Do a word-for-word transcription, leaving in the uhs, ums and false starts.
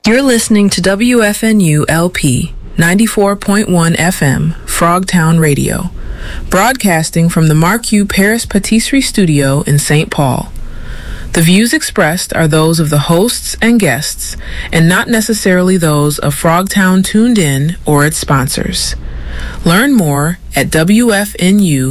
You're listening to W F N U L P ninety-four point one F M, Frogtown Radio, broadcasting from the Marque Paris Patisserie Studio in Saint Paul. The views expressed are those of the hosts and guests, and not necessarily those of Frogtown Tuned In or its sponsors. Learn more at W F N U